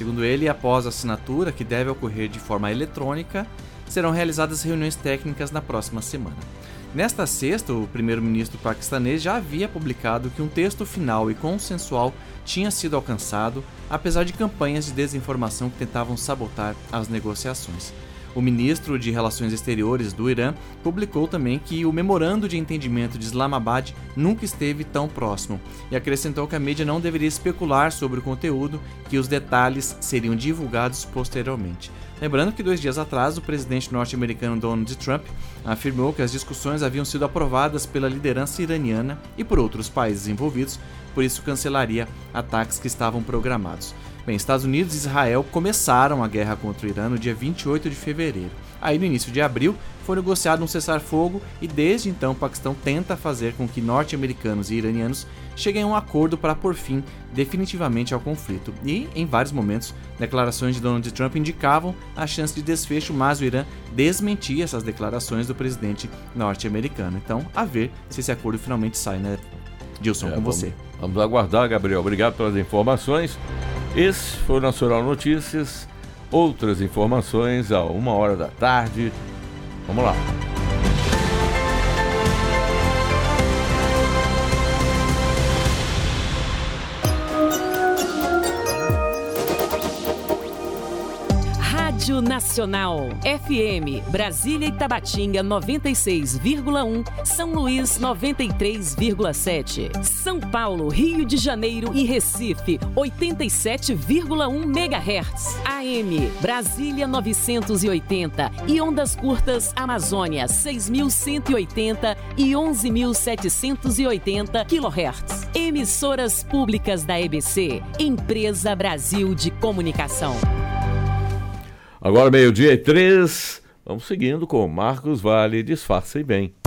Segundo ele, após a assinatura, que deve ocorrer de forma eletrônica, serão realizadas reuniões técnicas na próxima semana. Nesta sexta, o primeiro-ministro paquistanês já havia publicado que um texto final e consensual tinha sido alcançado, apesar de campanhas de desinformação que tentavam sabotar as negociações. O ministro de Relações Exteriores do Irã publicou também que o memorando de entendimento de Islamabad nunca esteve tão próximo e acrescentou que a mídia não deveria especular sobre o conteúdo, que os detalhes seriam divulgados posteriormente. Lembrando que 2 dias atrás, o presidente norte-americano Donald Trump afirmou que as discussões haviam sido aprovadas pela liderança iraniana e por outros países envolvidos, por isso cancelaria ataques que estavam programados. Bem, Estados Unidos e Israel começaram a guerra contra o Irã no dia 28 de fevereiro. Aí, no início de abril, foi negociado um cessar-fogo e desde então o Paquistão tenta fazer com que norte-americanos e iranianos cheguem a um acordo para pôr fim definitivamente ao conflito. E, em vários momentos, declarações de Donald Trump indicavam a chance de desfecho, mas o Irã desmentia essas declarações do presidente norte-americano. Então, a ver se esse acordo finalmente sai, né, Gilson, com você. Vamos aguardar, Gabriel. Obrigado pelas informações. Esse foi o Nacional Notícias. Outras informações a 1h da tarde. Vamos lá. Rádio Nacional, FM, Brasília e Tabatinga 96,1, São Luís 93,7, São Paulo, Rio de Janeiro e Recife 87,1 MHz, AM, Brasília 980 e ondas curtas Amazônia 6.180 e 11.780 kHz. Emissoras públicas da EBC, Empresa Brasil de Comunicação. Agora 12:03, vamos seguindo com Marcos Vale, disfarce bem.